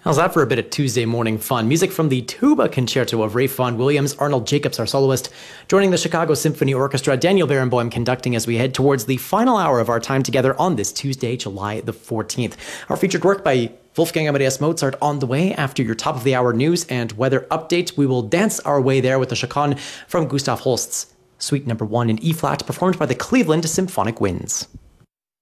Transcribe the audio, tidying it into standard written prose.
How's that for a bit of Tuesday morning fun? Music from the Tuba Concerto of Ralph Vaughan Williams, Arnold Jacobs, our soloist, joining the Chicago Symphony Orchestra, Daniel Barenboim conducting as we head towards the final hour of our time together on this Tuesday, July the 14th. Our featured work by Wolfgang Amadeus Mozart on the way after your top of the hour news and weather update. We will dance our way there with the Chaconne from Gustav Holst's Suite No. 1 in E-flat, performed by the Cleveland Symphonic Winds.